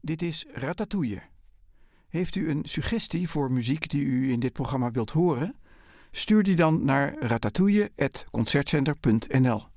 Dit is Ratatouille. Heeft u een suggestie voor muziek die u in dit programma wilt horen? Stuur die dan naar ratatouille@concertcenter.nl.